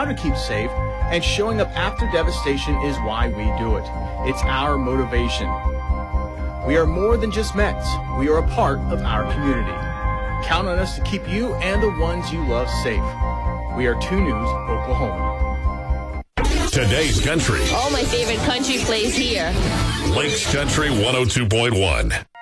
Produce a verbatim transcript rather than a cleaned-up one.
how to keep safe, and showing up after devastation is why we do it. It's our motivation. We are more than just Mets. We are a part of our community. Count on us to keep you and the ones you love safe. We are two News Oklahoma. Today's Country. All my favorite country plays here. Lakes Country one oh two point one.